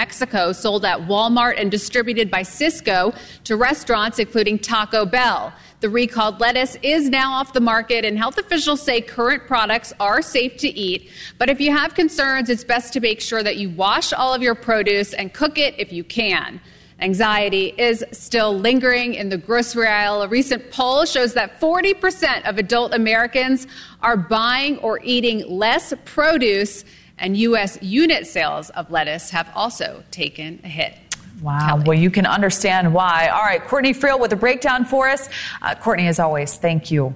Mexico, sold at Walmart and distributed by Sysco to restaurants including Taco Bell. The recalled lettuce is now off the market, and health officials say current products are safe to eat. But if you have concerns, it's best to make sure that you wash all of your produce and cook it if you can. Anxiety is still lingering in the grocery aisle. A recent poll shows that 40% of adult Americans are buying or eating less produce, and U.S. unit sales of lettuce have also taken a hit. Wow. Kelly. Well, you can understand why. All right, Courtney Friel with a breakdown for us. Courtney, as always, thank you.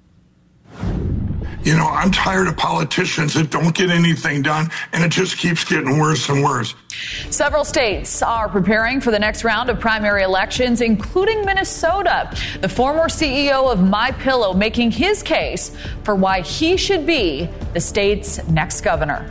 You know, I'm tired of politicians that don't get anything done, and it just keeps getting worse and worse. Several states are preparing for the next round of primary elections, including Minnesota. The former CEO of MyPillow making his case for why he should be the state's next governor.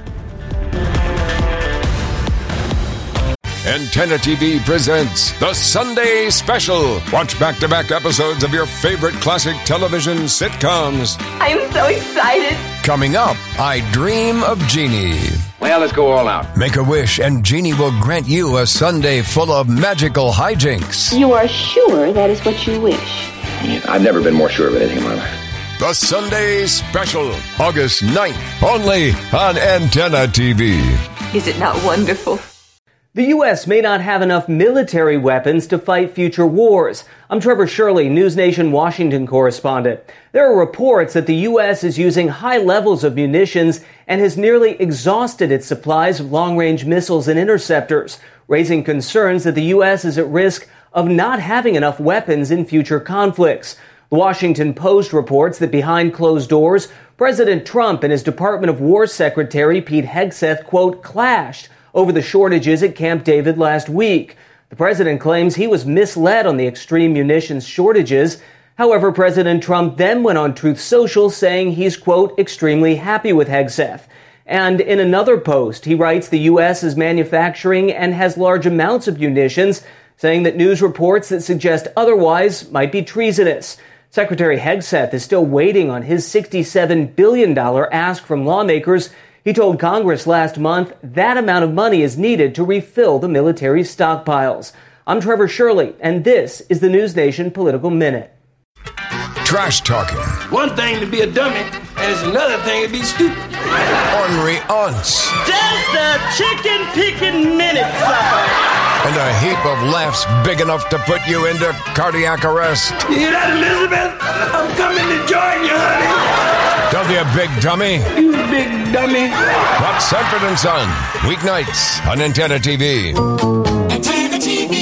Antenna TV presents The Sunday Special. Watch back-to-back episodes of your favorite classic television sitcoms. I'm so excited. Coming up, I Dream of Jeannie. Well, let's go all out. Make a wish and Jeannie will grant you a Sunday full of magical hijinks. You are sure that is what you wish? I've never been more sure of anything in my life. The Sunday Special, August 9th, only on Antenna TV. Is it not wonderful? The U.S. may not have enough military weapons to fight future wars. I'm Trevor Shirley, NewsNation Washington correspondent. There are reports that the U.S. is using high levels of munitions and has nearly exhausted its supplies of long-range missiles and interceptors, raising concerns that the U.S. is at risk of not having enough weapons in future conflicts. The Washington Post reports that behind closed doors, President Trump and his Department of War Secretary Pete Hegseth, quote, clashed over the shortages at Camp David last week. The president claims he was misled on the extreme munitions shortages. However, President Trump then went on Truth Social saying he's, quote, extremely happy with Hegseth. And in another post, he writes the U.S. is manufacturing and has large amounts of munitions, saying that news reports that suggest otherwise might be treasonous. Secretary Hegseth is still waiting on his $67 billion ask from lawmakers. He told Congress last month that amount of money is needed to refill the military's stockpiles. I'm Trevor Shirley, and this is the NewsNation Political Minute. Trash talking. One thing to be a dummy, and it's another thing to be stupid. Ornery aunts. Just a chicken-picking minute, sucker. And a heap of laughs big enough to put you into cardiac arrest. You hear that, Elizabeth? I'm coming to join you, honey. Don't be a big dummy. You big dummy. Watch Sanford and Son, weeknights on Antenna TV. Antenna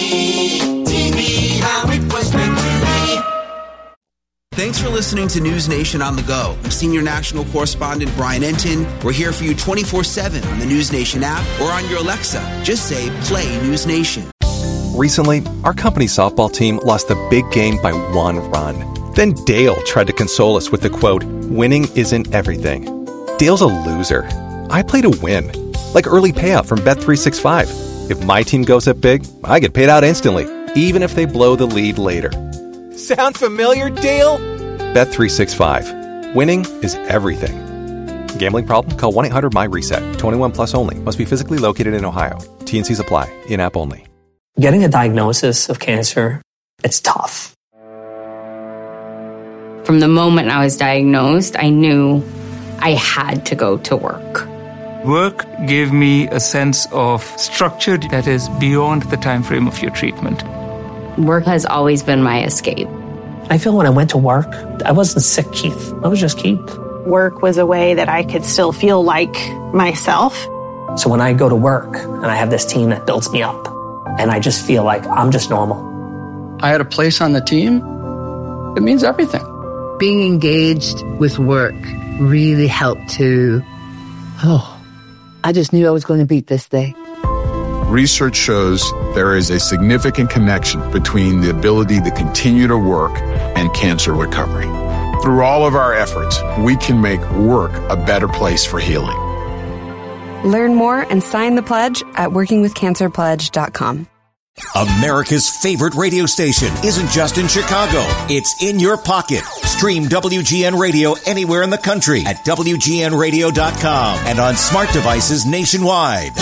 TV, TV, how it was meant to be. Thanks for listening to News Nation on the Go. I'm Senior National Correspondent Brian Entin. We're here for you 24/7 on the News Nation app or on your Alexa. Just say, play News Nation. Recently, our company softball team lost the big game by 1 run. Then Dale tried to console us with the quote, winning isn't everything. Dale's a loser. I play to win. Like early payout from Bet365. If my team goes up big, I get paid out instantly, even if they blow the lead later. Sound familiar, Dale? Bet365. Winning is everything. Gambling problem? Call 1-800-MY-RESET. 21 plus only. Must be physically located in Ohio. T&Cs apply. In-app only. Getting a diagnosis of cancer, it's tough. From the moment I was diagnosed, I knew I had to go to work. Work gave me a sense of structure that is beyond the time frame of your treatment. Work has always been my escape. I feel when I went to work, I wasn't sick, Keith. I was just Keith. Work was a way that I could still feel like myself. So when I go to work and I have this team that builds me up, and I just feel like I'm just normal. I had a place on the team. It means everything. Being engaged with work really helped to, I just knew I was going to beat this day. Research shows there is a significant connection between the ability to continue to work and cancer recovery. Through all of our efforts, we can make work a better place for healing. Learn more and sign the pledge at workingwithcancerpledge.com. America's favorite radio station isn't just in Chicago. It's in your pocket. Stream WGN Radio anywhere in the country at WGNradio.com and on smart devices nationwide.